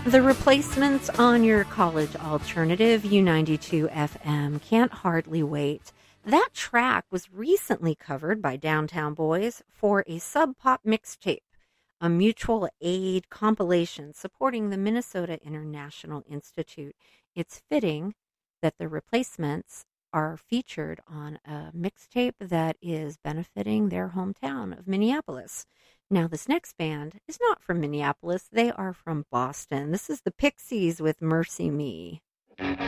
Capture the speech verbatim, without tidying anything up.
The Replacements on your college alternative, U ninety-two F M. Can't hardly wait. That track was recently covered by Downtown Boys for a Sub Pop mixtape, a mutual aid compilation supporting the Minnesota International Institute. It's fitting that the Replacements are featured on a mixtape that is benefiting their hometown of Minneapolis. Now, this next band is not from Minneapolis. They are from Boston. This is the Pixies with Mercy Me.